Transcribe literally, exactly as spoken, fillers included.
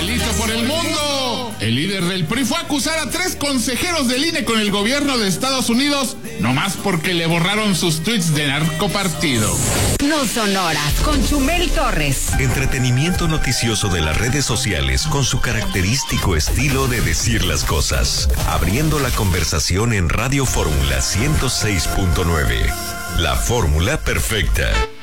delito por el mundo. El líder del P R I fue a acusar a tres consejeros del I N E con el gobierno de Estados Unidos, nomás porque le borraron sus tweets de narcopartido. No son horas, con Chumel Torres. Entretenimiento noticioso de las redes sociales con su característico estilo de decir las cosas. Abriendo la conversación en Radio Fórmula ciento seis punto nueve. La fórmula perfecta.